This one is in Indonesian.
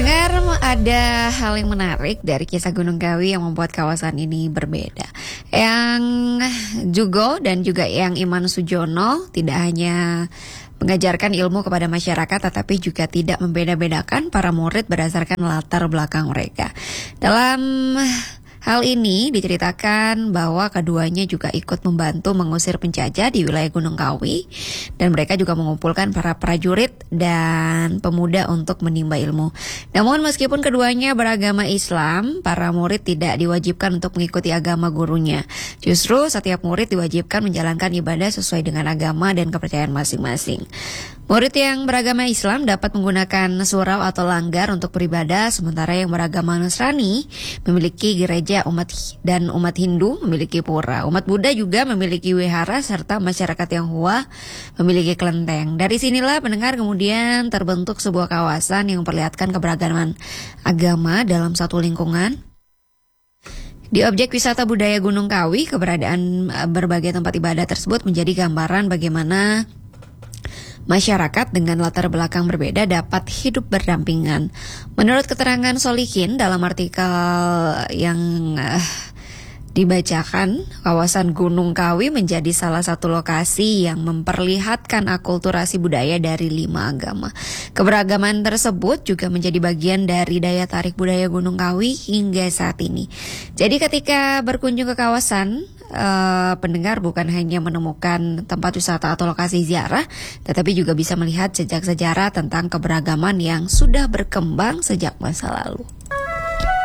Pendengar, ada hal yang menarik dari kisah Gunung Kawi yang membuat kawasan ini berbeda. Yang Jugo dan juga yang Iman Sujono tidak hanya mengajarkan ilmu kepada masyarakat, tetapi juga tidak membeda-bedakan para murid berdasarkan latar belakang mereka. Dalam hal ini diceritakan bahwa keduanya juga ikut membantu mengusir penjajah di wilayah Gunung Kawi, dan mereka juga mengumpulkan para prajurit dan pemuda untuk menimba ilmu. Namun meskipun keduanya beragama Islam, para murid tidak diwajibkan untuk mengikuti agama gurunya. Justru setiap murid diwajibkan menjalankan ibadah sesuai dengan agama dan kepercayaan masing-masing. Murid yang beragama Islam dapat menggunakan surau atau langgar untuk beribadah, sementara yang beragama Nasrani memiliki gereja, umat Hindu memiliki pura. Umat Buddha juga memiliki wihara, serta masyarakat Tionghoa memiliki kelenteng. Dari sinilah pendengar kemudian terbentuk sebuah kawasan yang memperlihatkan keberagaman agama dalam satu lingkungan. Di objek wisata budaya Gunung Kawi, keberadaan berbagai tempat ibadah tersebut menjadi gambaran bagaimana masyarakat dengan latar belakang berbeda dapat hidup berdampingan. Menurut keterangan Solihin dalam artikel yang dibacakan, kawasan Gunung Kawi menjadi salah satu lokasi yang memperlihatkan akulturasi budaya dari 5 agama. Keberagaman tersebut juga menjadi bagian dari daya tarik budaya Gunung Kawi hingga saat ini. Jadi ketika berkunjung ke kawasan, pendengar bukan hanya menemukan tempat wisata atau lokasi ziarah, tetapi juga bisa melihat jejak sejarah tentang keberagaman yang sudah berkembang sejak masa lalu.